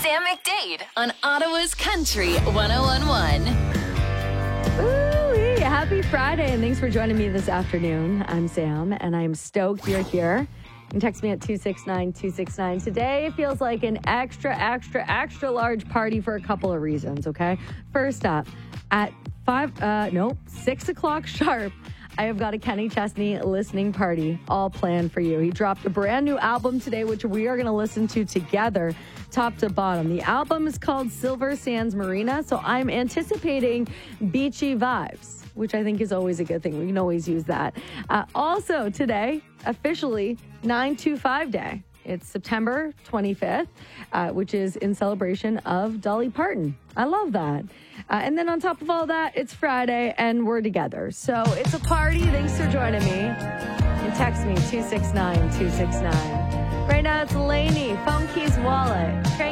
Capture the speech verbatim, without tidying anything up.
Sam McDade on Ottawa's Country one oh one point one. Ooh, happy Friday, and thanks for joining me this afternoon. I'm Sam, and I'm stoked you're here. You can text me at two six nine two six nine. Today feels like an extra, extra, extra large party for a couple of reasons, okay? First up, at five, uh, no, six o'clock sharp, I have got a Kenny Chesney listening party all planned for you. He dropped a brand new album today, which we are going to listen to together, top to bottom. The album is called Silver Sands Marina, so I'm anticipating beachy vibes, which I think is always a good thing. We can always use that. Uh, also today, officially nine two five Day. It's September twenty-fifth, uh, which is in celebration of Dolly Parton. I love that. Uh, and then on top of all that, it's Friday and we're together. So it's a party. Thanks for joining me. And text me two six nine two six nine. Right now it's Lainey, Phone Keys Wallet. Crazy.